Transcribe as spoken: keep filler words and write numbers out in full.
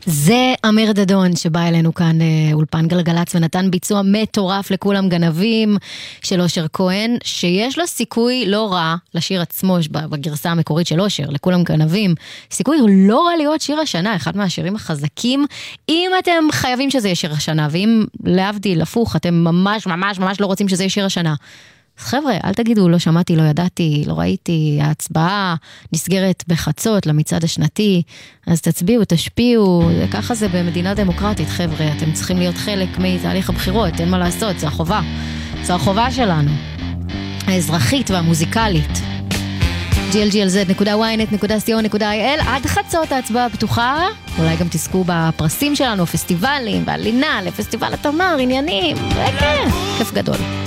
זה אמיר דדון שבא אלינו כאן אולפן גלגלץ ונתן ביצוע מטורף לכולם גנבים של אושר כהן, שיש לו סיכוי לא רע לשיר עצמו בגרסה המקורית של אושר, לכולם גנבים, סיכוי לא רע להיות שיר השנה, אחד מהשירים החזקים, אם אתם חייבים שזה יהיה שיר השנה, ואם להבדיל, הפוך, אתם ממש ממש ממש לא רוצים שזה יהיה שיר השנה, אז חבר'ה, אל תגידו, לא שמעתי, לא ידעתי, לא ראיתי, ההצבעה נסגרת בחצות למצעד השנתי, אז תצביעו, תשפיעו, ככה זה במדינה דמוקרטית, חבר'ה, אתם צריכים להיות חלק מתהליך הבחירות, אין מה לעשות, זה החובה, זה החובה שלנו, האזרחית והמוזיקלית. ג'י אל ג'י אל זד נקודה וואי נט נקודה סי או נקודה איי אל, עד חצות ההצבעה פתוחה, אולי גם תזכו בפרסים שלנו, פסטיבלים, והלינה, לפסטיבל התמר, עניינים, וכן, כיף גדול.